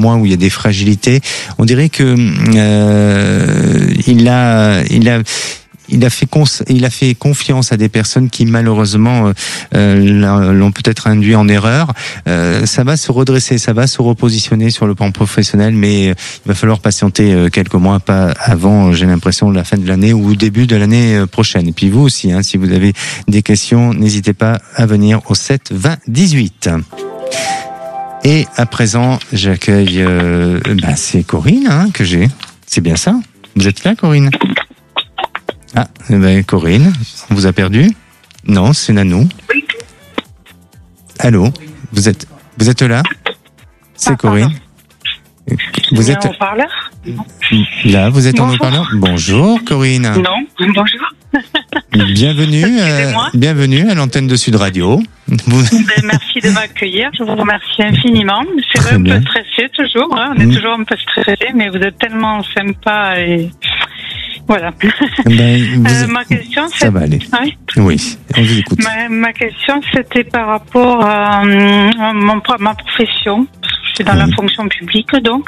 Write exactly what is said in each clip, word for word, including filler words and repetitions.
moi où il y a des fragilités. On dirait que euh, il a, il a. Il a fait cons- il a fait confiance à des personnes qui malheureusement euh, l'ont peut-être induit en erreur. Euh, ça va se redresser, ça va se repositionner sur le plan professionnel, mais il va falloir patienter quelques mois, pas avant, j'ai l'impression, la fin de l'année ou au début de l'année prochaine. Et puis vous aussi, hein, si vous avez des questions, n'hésitez pas à venir au sept vingt dix-huit. Et à présent, j'accueille, euh, bah, c'est Corinne hein, que j'ai. C'est bien ça? Vous êtes là, Corinne? Ah, eh ben, Corinne, on vous a perdu? Non, c'est Nanou. Oui. Allô, vous êtes, vous êtes là? C'est ah, Corinne. Vous êtes en haut-parleur? là, vous êtes Bonjour. en haut-parleur? Bonjour, Corinne. Non, bonjour. Bienvenue, euh, bienvenue à l'antenne de Sud Radio. Vous... Ben, merci de m'accueillir, je vous remercie infiniment. C'est Très un bien. peu stressé toujours, hein. On est Mmh. toujours un peu stressé, mais vous êtes tellement sympa et voilà. Ben, vous... Euh, ma question, c'est... Ça va aller. Oui. Oui, on vous écoute. Ma, ma question, c'était par rapport à, euh, à mon, ma profession. Je suis dans Oui. la fonction publique, donc,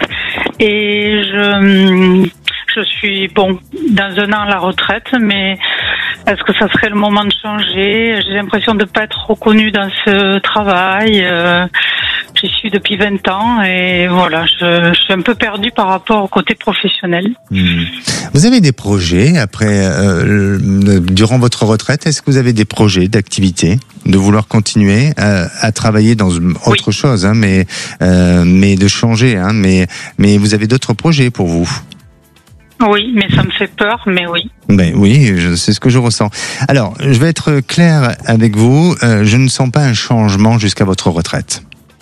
et je, je suis bon dans un an à la retraite, mais est-ce que ça serait le moment de changer? J'ai l'impression de ne pas être reconnue dans ce travail. Euh, J'y suis depuis vingt ans et voilà, je, je suis un peu perdue par rapport au côté professionnel. Hmm. Vous avez des projets après, euh, le- durant votre retraite, est-ce que vous avez des projets d'activité, de vouloir continuer à, à travailler dans autre Oui. chose, hein, mais euh, mais de changer, hein, mais mais vous avez d'autres projets pour vous? Oui, mais ça me fait peur, mais oui. Ben oui, je- c'est ce que je ressens. Alors, je vais être clair avec vous. Euh, je ne sens pas un changement jusqu'à votre retraite.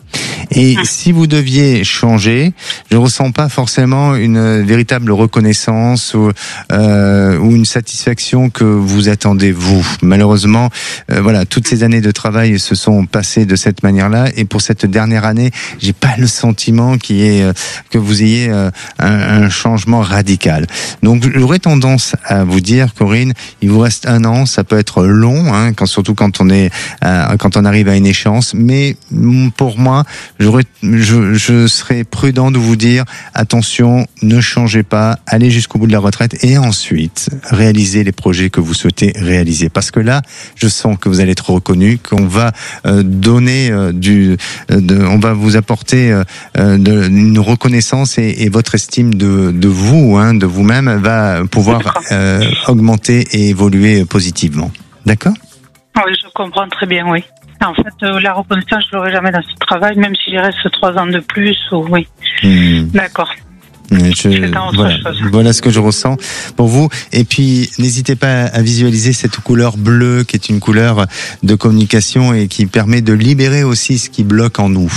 Et si vous deviez changer, je ne ressens pas forcément une véritable reconnaissance ou, euh, ou une satisfaction que vous attendez vous. Malheureusement, euh, voilà, toutes ces années de travail se sont passées de cette manière-là. Et pour cette dernière année, j'ai pas le sentiment qu'il y ait, euh, que vous ayez euh, un, un changement radical. Donc, j'aurais tendance à vous dire, Corinne, il vous reste un an. Ça peut être long, hein, quand, surtout quand on est, euh, quand on arrive à une échéance. Mais pour moi, J'aurais, je, je serais prudent de vous dire attention, ne changez pas, allez jusqu'au bout de la retraite et ensuite réalisez les projets que vous souhaitez réaliser. Parce que là, je sens que vous allez être reconnu, qu'on va euh, donner euh, du, euh, de, on va vous apporter euh, de, une reconnaissance et, et votre estime de, de vous, hein, de vous-même, va pouvoir euh, augmenter et évoluer positivement. D'accord ? Oui, je comprends très bien, oui. En fait, euh, la reconnaissance, je l'aurai jamais dans ce travail, même si j'y reste trois ans de plus, ou oui. Mmh. D'accord. Je, voilà, voilà ce que je ressens pour vous. Et puis, n'hésitez pas à visualiser cette couleur bleue qui est une couleur de communication et qui permet de libérer aussi ce qui bloque en nous.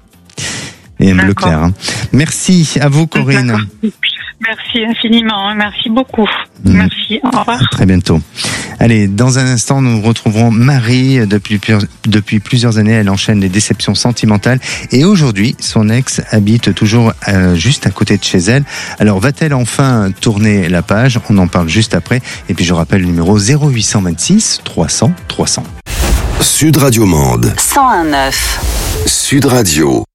Et un bleu clair. Hein. Merci à vous, Corinne. D'accord. Merci infiniment, hein. Merci beaucoup. Mmh. Merci, au revoir. À très bientôt. Allez, dans un instant, nous retrouverons Marie. Depuis, depuis plusieurs années, elle enchaîne les déceptions sentimentales. Et aujourd'hui, son ex habite toujours euh, juste à côté de chez elle. Alors, va-t-elle enfin tourner la page? On en parle juste après. Et puis, je rappelle le numéro zéro huit cent vingt-six trois cents trois cents. Sud Radio Mende. cent un neuf. Sud Radio.